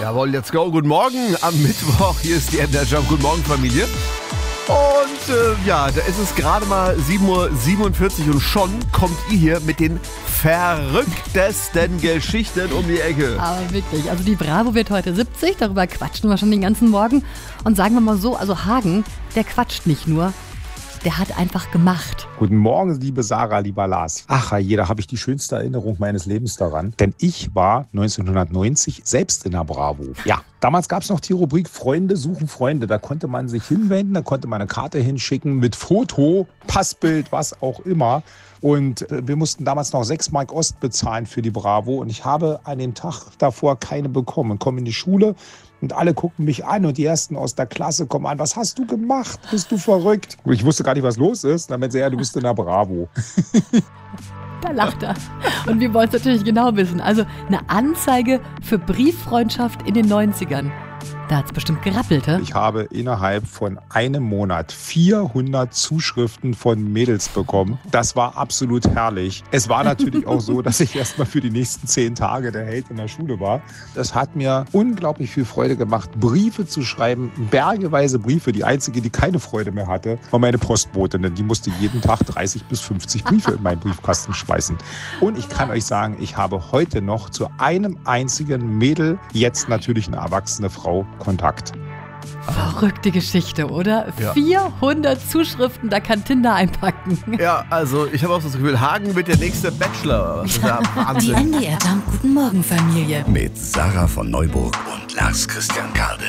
Jawohl, let's go. Guten Morgen am Mittwoch. Hier ist die Jump. Guten Morgen, Familie. Und da ist es gerade mal 7:47 Uhr und schon kommt ihr hier mit den verrücktesten Geschichten um die Ecke. Aber wirklich, also die Bravo wird heute 70, darüber quatschen wir schon den ganzen Morgen. Und sagen wir mal so, also Hagen, der quatscht nicht nur, der hat einfach gemacht. Guten Morgen, liebe Sarah, lieber Lars. Ach, da habe ich die schönste Erinnerung meines Lebens daran. Denn ich war 1990 selbst in der Bravo. Ja, damals gab es noch die Rubrik Freunde suchen Freunde. Da konnte man sich hinwenden, da konnte man eine Karte hinschicken mit Foto, Passbild, was auch immer. Und wir mussten damals noch 6 Mark Ost bezahlen für die Bravo. Und ich habe an dem Tag davor keine bekommen. Und komme in die Schule und alle gucken mich an und die Ersten aus der Klasse kommen an. Was hast du gemacht? Bist du verrückt? Und ich wusste gar nicht, was los ist. Dann meinte sie, ja, du bist in der Bravo. Da lacht er. Und wir wollen es natürlich genau wissen. Also eine Anzeige für Brieffreundschaft in den 90ern. Da hat es bestimmt gerappelt, hä? Ich habe innerhalb von einem Monat 400 Zuschriften von Mädels bekommen. Das war absolut herrlich. Es war natürlich auch so, dass ich erstmal für die nächsten 10 Tage der Held in der Schule war. Das hat mir unglaublich viel Freude gemacht, Briefe zu schreiben, bergeweise Briefe. Die einzige, die keine Freude mehr hatte, war meine Postbotin, denn die musste jeden Tag 30 bis 50 Briefe in meinen Briefkasten schmeißen. Und ich kann euch sagen, ich habe heute noch zu einem einzigen Mädel, jetzt natürlich eine erwachsene Frau, Kontakt. Verrückte Geschichte, oder? Ja. 400 Zuschriften, da kann Tinder einpacken. Ja, also ich habe auch das Gefühl, Hagen wird der nächste Bachelor. Das ist ja Die Wahnsinn. NDR Jump. Guten Morgen, Familie. Mit Sarah von Neuburg und Lars Christian Kade.